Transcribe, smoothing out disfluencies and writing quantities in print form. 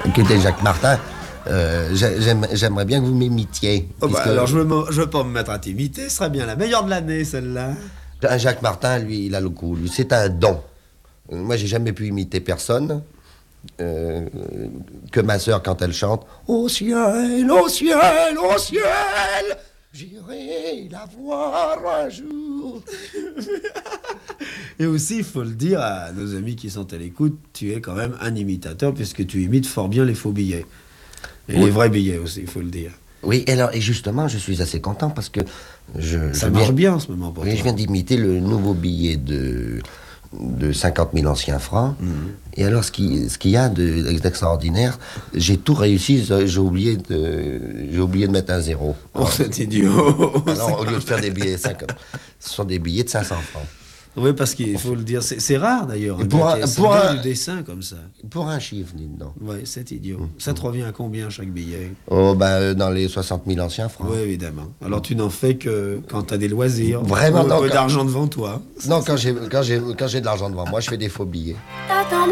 Écoutez, Jacques Martin, j'aimerais bien que vous m'imitiez. Oh bah, alors, je veux pas me mettre à t'imiter, ce serait bien la meilleure de l'année, celle-là. Jacques Martin, lui, il a le coup. Lui, c'est un don. Moi, j'ai jamais pu imiter personne. Que ma sœur, quand elle chante « Au ciel, au ciel, au ciel, j'irai la voir un jour. » Et aussi, il faut le dire à nos amis qui sont à l'écoute, tu es quand même un imitateur, puisque tu imites fort bien les faux billets. Et oui. Les vrais billets aussi, il faut le dire. Oui, et justement, je suis assez content parce que ça marche bien en ce moment pour toi. Je viens d'imiter le nouveau billet de 50 000 anciens francs. Et alors, ce qu'il y a d'extraordinaire, j'ai tout réussi, j'ai oublié de mettre un zéro. Oh, c'est idiot. Alors, au lieu de faire des billets de 50, ce sont des billets de 500 francs. Oui, parce qu'il faut le dire, c'est rare d'ailleurs. Pour du dessin comme ça. Pour un chiffre, dites-donc. Oui, c'est idiot. Ça te revient à combien chaque billet? Oh, ben, dans les 60 000 anciens francs. Oui, évidemment. Alors tu n'en fais que quand tu as des loisirs. Vraiment, peu d'argent devant toi. Non, quand j'ai de l'argent devant moi, je fais des faux billets.